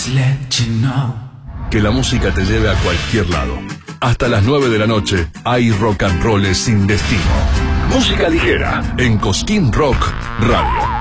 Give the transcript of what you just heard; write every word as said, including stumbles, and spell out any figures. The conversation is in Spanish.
Just let you know. Que la música te lleve a cualquier lado. Hasta las nueve de la noche hay rock and roll sin destino. Música ligera en Cosquín Rock Radio.